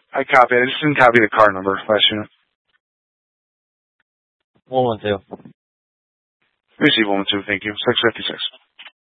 I copied. I just didn't copy the car number last unit. 112. Receive 112. Thank you. 656.